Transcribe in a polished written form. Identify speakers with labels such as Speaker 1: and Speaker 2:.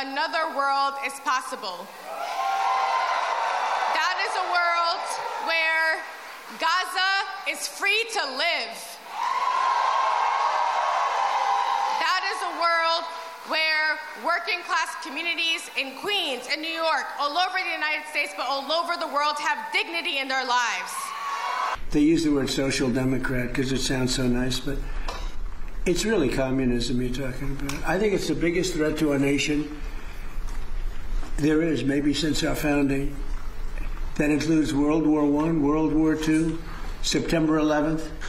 Speaker 1: another world is possible. That is a world where Gaza is free to live. That is a world where working class communities in Queens and New York, all over the United States, but all over the world, have dignity in their lives.
Speaker 2: They use the word social democrat because it sounds so nice, but it's really communism you're talking about. I think it's the biggest threat to our nation there is, maybe since our founding. That includes World War I, World War II, September 11th.